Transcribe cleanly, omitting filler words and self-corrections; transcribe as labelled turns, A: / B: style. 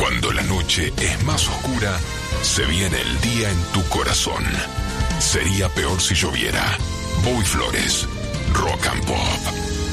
A: Cuando la noche es más oscura, se viene el día en tu corazón. Sería peor si lloviera. Bobby Flores, Rock and Pop.